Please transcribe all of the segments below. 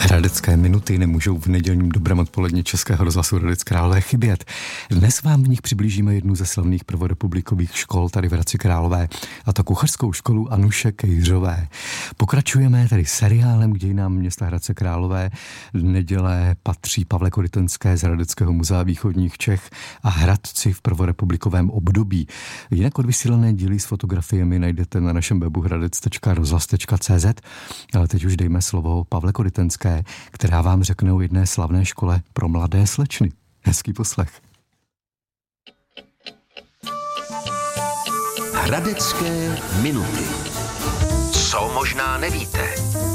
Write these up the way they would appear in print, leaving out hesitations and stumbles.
Hradecké minuty nemůžou v nedělním dobrém odpoledně Českého rozhlasu Hradec Králové chybět. Dnes vám v nich přiblížíme jednu ze slavných prvorepublikových škol tady v Hradci Králové, a to kuchařskou školu Anuše Kejřové. Pokračujeme tedy seriálem k dějinám města Hradce Králové. Neděle patří Pavle Korytenské z Hradeckého muzea východních Čech a Hradci v prvorepublikovém období. Jinak odvysílané díly s fotografiemi najdete na našem webu hradec.rozhlas.cz, ale teď už dejme slovo Pavle Korytenské, která vám řekne o jedné slavné škole pro mladé slečny. Hezký poslech. Hradecké minuty. Co možná nevíte?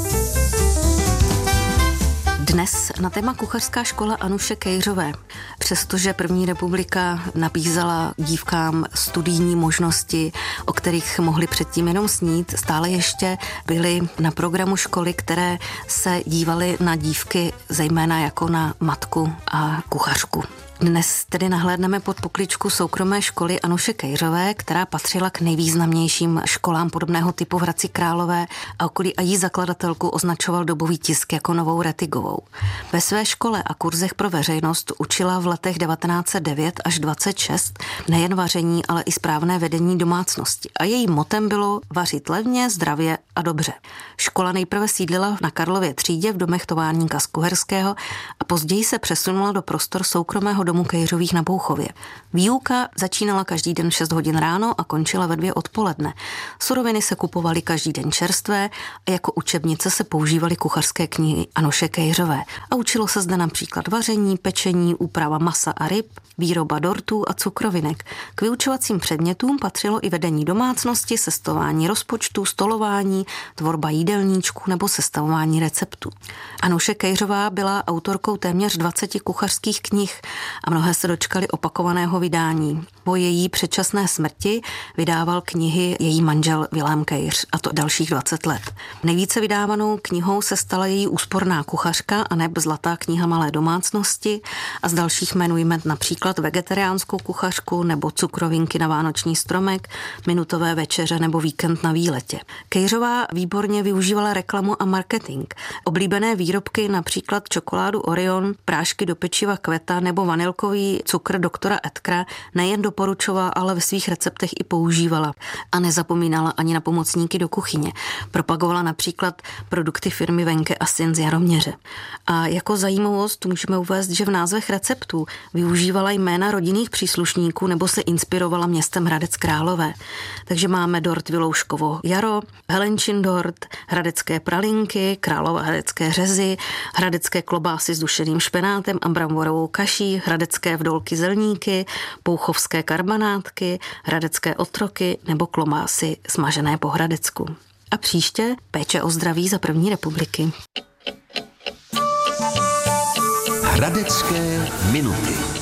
Dnes na téma kuchařská škola Anuše Kejřové. Přestože první republika nabízela dívkám studijní možnosti, o kterých mohli předtím jenom snít, stále ještě byly na programu školy, které se dívaly na dívky zejména jako na matku a kuchařku. Dnes tedy nahlédneme pod pokličku soukromé školy Anuše Kejřové, která patřila k nejvýznamnějším školám podobného typu v Hradci Králové a okolí, a její zakladatelku označoval dobový tisk jako novou Rettigovou. Ve své škole a kurzech pro veřejnost učila v letech 1909 až 26 nejen vaření, ale i správné vedení domácnosti. A jejím motem bylo vařit levně, zdravě a dobře. Škola nejprve sídlila na Karlově třídě v domech továrníka z Kuherského a později se přesunula do prostor soukromého domu Kejřových na Bouchově. Výuka začínala každý den v 6 hodin ráno a končila ve 2 odpoledne. Suroviny se kupovaly každý den čerstvé a jako učebnice se používaly kuchařské knihy Anuše Kejřové. A učilo se zde například vaření, pečení, úprava masa a ryb, výroba dortů a cukrovinek. K vyučovacím předmětům patřilo i vedení domácnosti, sestavování rozpočtu, stolování, tvorba jídelníčků nebo sestavování receptů. Anuše Kejřová byla autorkou téměř 20 kuchařských knih a mnohé se dočkali opakovaného vydání. Po její předčasné smrti vydával knihy její manžel Vilém Kejř, a to dalších 20 let. Nejvíce vydávanou knihou se stala její úsporná kuchařka a neb Zlatá kniha malé domácnosti, a z dalších jmenujeme například Vegetariánskou kuchařku nebo Cukrovinky na vánoční stromek, Minutové večeře nebo Víkend na výletě. Kejřová výborně využívala reklamu a marketing. Oblíbené výrobky, například čokoládu Orion, prášky do pečiva Kveta nebo vanilkový cukr doktora Edkra, nejen doporučovala, ale ve svých receptech i používala. A nezapomínala ani na pomocníky do kuchyně. Propagovala například produkty firmy Venke a Syn z Jaroměře. A jako zajímavost můžeme uvést, že v názvech receptů využívala jména rodinných příslušníků nebo se inspirovala městem Hradec Králové. Takže máme dort Vilouškovo Jaro, Helenčin dort, hradecké pralinky, Králova hradecké řezy, hradecké klobásy s dušeným špenátem a bramborovou kaší, hradecké vdolky zelníky, bouchovské karbanátky, hradecké otroky nebo klobásy smažené po Hradecku. A příště péče o zdraví za první republiky. Hradecké minuty.